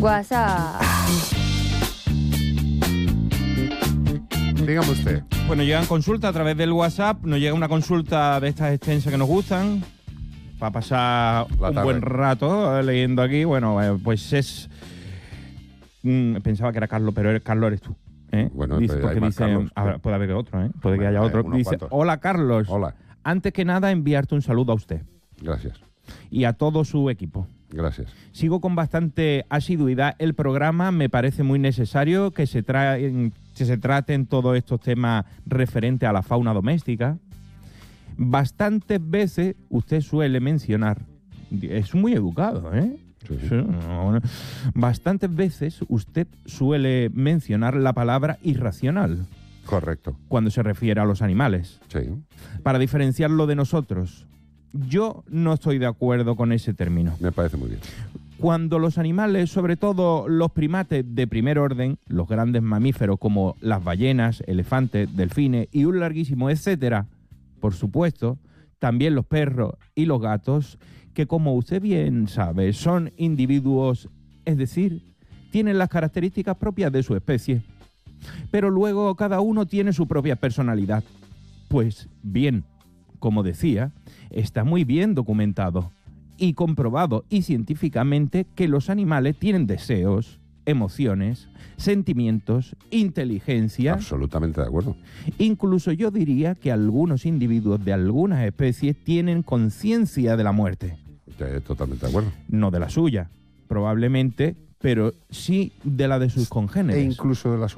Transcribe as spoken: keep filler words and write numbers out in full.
WhatsApp. Dígame usted. Bueno, llegan consultas a través del WhatsApp, nos llega una consulta de estas extensas que nos gustan, para pasar La un tarde. buen rato eh, leyendo aquí. Bueno, eh, pues es... Mm, pensaba que era Carlos, pero eres, Carlos eres tú. ¿eh? Bueno, dice, pues hay porque más dice, Carlos. habrá- puede haber otro, ¿eh? puede que Bueno, haya hay otro. unos Dice, cuantos. hola Carlos. Hola, Antes que nada, enviarte un saludo a usted gracias, y a todo su equipo. gracias. Sigo con bastante asiduidad el programa, me parece muy necesario que se, traen, que se traten todos estos temas referentes a la fauna doméstica. Bastantes veces usted suele mencionar, es muy educado, ¿eh? Sí. Sí, no, no. Bastantes veces usted suele mencionar la palabra irracional Correcto, cuando se refiere a los animales, sí. para diferenciarlo de nosotros. Yo no estoy de acuerdo con ese término. Me parece muy bien. Cuando los animales, sobre todo los primates de primer orden, los grandes mamíferos como las ballenas, elefantes, delfines y un larguísimo etcétera, por supuesto, también los perros y los gatos, que como usted bien sabe, son individuos, es decir, tienen las características propias de su especie. Pero luego cada uno tiene su propia personalidad. Pues bien, como decía, está muy bien documentado y comprobado y científicamente que los animales tienen deseos, emociones, sentimientos, inteligencia. Absolutamente de acuerdo. Incluso yo diría que algunos individuos de algunas especies tienen conciencia de la muerte. Estoy totalmente de acuerdo. No de la suya, probablemente, pero sí de la de sus congéneres. E incluso de la